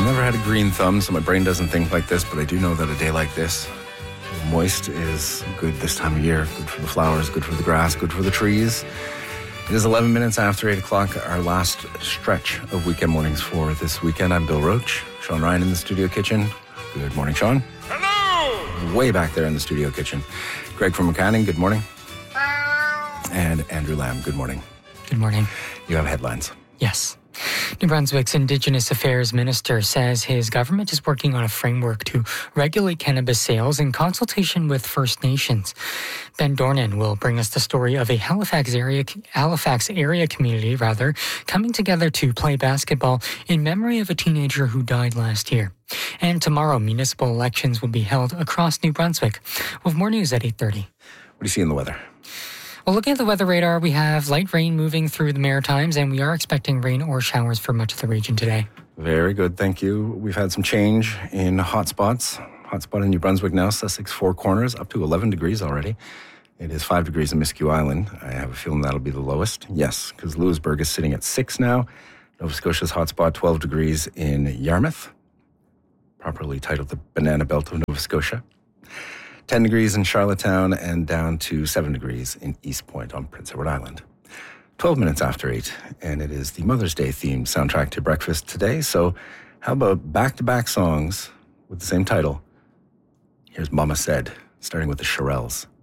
never had a green thumb, so my brain doesn't think like this, but I do know that a day like this, moist, is good this time of year. Good for the flowers, good for the grass, good for the trees. It is 11 minutes after 8 o'clock, our last stretch of weekend mornings for this weekend. I'm Bill Roach, Sean Ryan in the studio kitchen. Good morning, Sean. Hello! Way back there in the studio kitchen. Greg from McCanning, good morning. And Andrew Lamb, good morning. Good morning. You have headlines. Yes. New Brunswick's Indigenous Affairs Minister says his government is working on a framework to regulate cannabis sales in consultation with First Nations. Ben Dornan will bring us the story of a Halifax area community coming together to play basketball in memory of a teenager who died last year. And tomorrow, municipal elections will be held across New Brunswick. We'll have more news at 8:30. What do you see in the weather? Well, looking at the weather radar, we have light rain moving through the Maritimes, and we are expecting rain or showers for much of the region today. Very good, thank you. We've had some change in hotspots. Hotspot in New Brunswick now, Sussex Four Corners, up to 11 degrees already. It is 5 degrees in Miscue Island. I have a feeling that'll be the lowest. Yes, because Louisbourg is sitting at 6 now. Nova Scotia's hotspot, 12 degrees in Yarmouth, properly titled the Banana Belt of Nova Scotia. 10 degrees in Charlottetown and down to 7 degrees in East Point on Prince Edward Island. 12 minutes after 8, and it is the Mother's Day themed soundtrack to breakfast today. So how about back-to-back songs with the same title? Here's Mama Said, starting with the Shirelles.